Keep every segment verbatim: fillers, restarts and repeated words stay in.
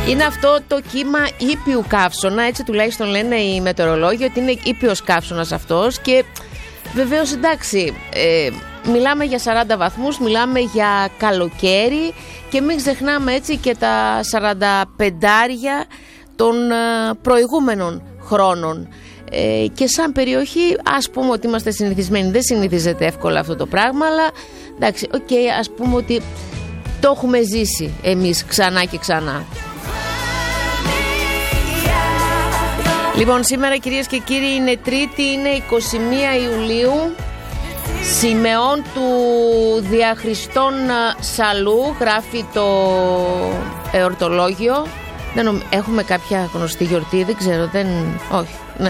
Είναι αυτό το κύμα ήπιου καύσωνα, έτσι τουλάχιστον λένε οι μετεωρολόγοι, ότι είναι ήπιος καύσωνας αυτός. Και βεβαίως εντάξει, ε, μιλάμε για σαράντα βαθμούς, μιλάμε για καλοκαίρι και μην ξεχνάμε έτσι και τα σαράντα πεντάρια των ε, προηγούμενων χρόνων. Ε, και σαν περιοχή ας πούμε ότι είμαστε συνηθισμένοι, δεν συνηθίζεται εύκολα αυτό το πράγμα, αλλά εντάξει, okay, ας πούμε ότι το έχουμε ζήσει εμείς ξανά και ξανά. Λοιπόν, σήμερα κυρίες και κύριοι είναι Τρίτη, είναι εικοστή πρώτη Ιουλίου, σημεών του Διαχριστών Σαλού, γράφει το εορτολόγιο. Δεν νομ... Έχουμε κάποια γνωστή γιορτή, δεν ξέρω, δεν... όχι, ναι.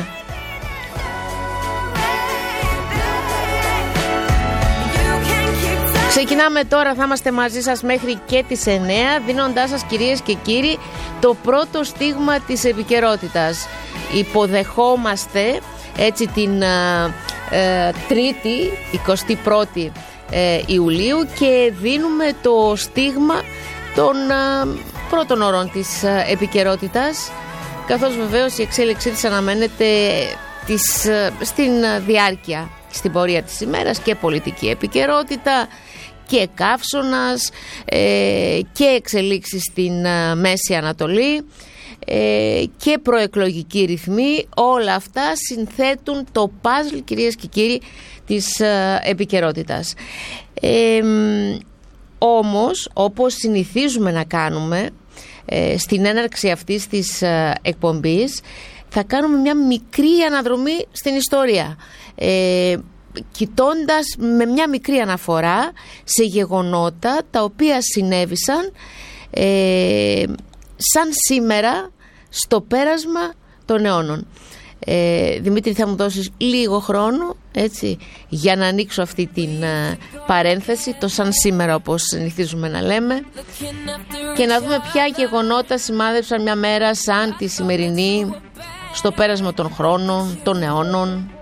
Ξεκινάμε τώρα, θα είμαστε μαζί σας μέχρι και τις εννιά, δίνοντάς σας κυρίες και κύριοι το πρώτο στίγμα της επικαιρότητας. Υποδεχόμαστε έτσι την ε, Τρίτη, εικοστή πρώτη ε, Ιουλίου, και δίνουμε το στίγμα των ε, πρώτων ώρων της ε, επικαιρότητας, καθώς βεβαίως η εξέλιξή της αναμένεται της, ε, στην διάρκεια, στην πορεία της ημέρας, και πολιτική επικαιρότητα και καύσωνας ε, και εξελίξεις στην ε, Μέση Ανατολή ε, και προεκλογική ρυθμή. Όλα αυτά συνθέτουν το παζλ, κυρίες και κύριοι, της ε, επικαιρότητας. Ε, όμως, όπως συνηθίζουμε να κάνουμε ε, στην έναρξη αυτής της ε, εκπομπής, θα κάνουμε μια μικρή αναδρομή στην ιστορία, ε, κοιτώντας με μια μικρή αναφορά σε γεγονότα τα οποία συνέβησαν ε, σαν σήμερα στο πέρασμα των αιώνων. ε, Δημήτρη, θα μου δώσεις λίγο χρόνο έτσι, για να ανοίξω αυτή την ε, παρένθεση, το σαν σήμερα όπως συνηθίζουμε να λέμε, και να δούμε ποια γεγονότα σημάδεψαν μια μέρα σαν τη σημερινή στο πέρασμα των χρόνων, των αιώνων.